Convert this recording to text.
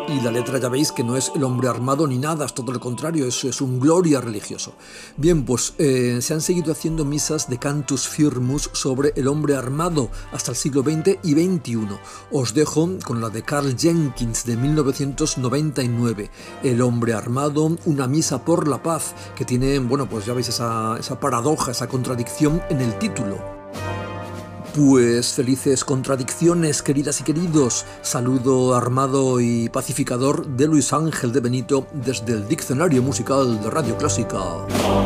Y la letra ya veis que no es el hombre armado ni nada, es todo lo contrario, es un gloria religioso. Bien, pues se han seguido haciendo misas de cantus firmus sobre el hombre armado hasta el siglo XX y XXI. Os dejo con la de Karl Jenkins de 1999, El hombre armado, una misa por la paz, que tiene, bueno, pues ya veis esa paradoja, esa contradicción en el título. Pues felices contradicciones, queridas y queridos. Saludo armado y pacificador de Luis Ángel de Benito desde el Diccionario Musical de Radio Clásica.